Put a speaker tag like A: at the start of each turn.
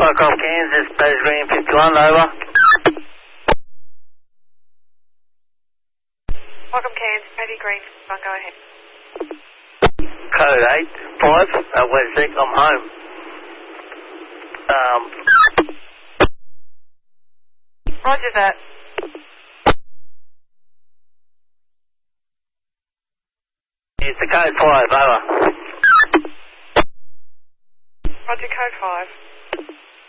A: Mycroft, Kansas, Paddy's Green 51, over.
B: Welcome, Kansas, Paddy Green 51, go ahead.
A: Code 8, 5, West Sec, I'm home.
B: Roger that.
A: It's the code 5, over.
B: Roger, code 5.